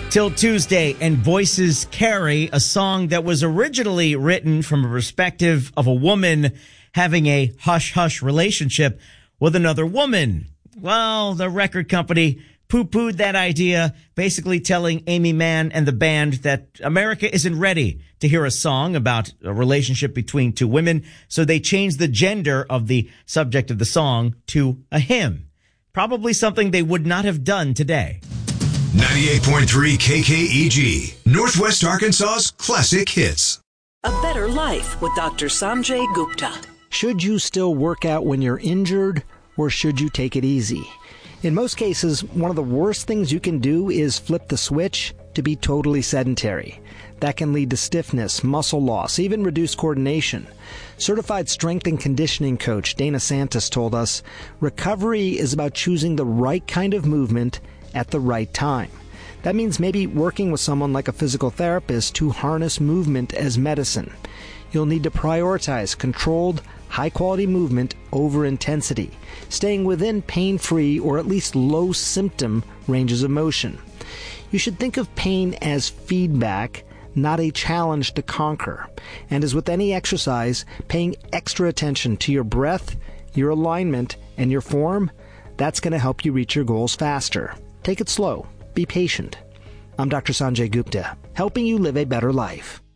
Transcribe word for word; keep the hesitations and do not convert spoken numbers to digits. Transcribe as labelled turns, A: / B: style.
A: Till Tuesday and Voices Carry, a song that was originally written from a perspective of a woman having a hush-hush relationship with another woman. Well, the record company poo-pooed that idea, basically telling Amy Mann and the band that America isn't ready to hear a song about a relationship between two women, so they changed the gender of the subject of the song to a hymn. Probably something they would not have done today.
B: ninety-eight point three K K E G, Northwest Arkansas's classic hits.
C: A Better Life with Doctor Sanjay Gupta.
D: Should you still work out when you're injured, or should you take it easy? In most cases, one of the worst things you can do is flip the switch to be totally sedentary. That can lead to stiffness, muscle loss, even reduced coordination. Certified strength and conditioning coach Dana Santos told us, recovery is about choosing the right kind of movement at the right time. That means maybe working with someone like a physical therapist to harness movement as medicine. You'll need to prioritize controlled, high-quality movement over intensity, staying within pain-free or at least low-symptom ranges of motion. You should think of pain as feedback, not a challenge to conquer. And as with any exercise, paying extra attention to your breath, your alignment, and your form, that's going to help you reach your goals faster. Take it slow. Be patient. I'm Doctor Sanjay Gupta, helping you live a better life.